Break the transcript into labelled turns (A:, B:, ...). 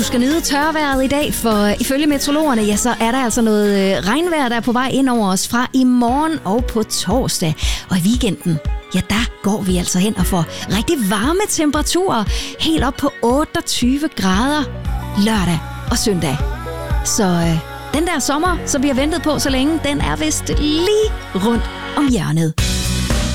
A: skal nyde tørvejret i dag, for ifølge meteorologerne, ja, så er der altså noget regnvejr, der er på vej ind over os fra i morgen og på torsdag. Og i weekenden, ja, der går vi altså hen og får rigtig varme temperaturer, helt op på 28 grader lørdag og søndag. Så den der sommer, som vi har ventet på så længe, den er vist lige rundt om hjørnet.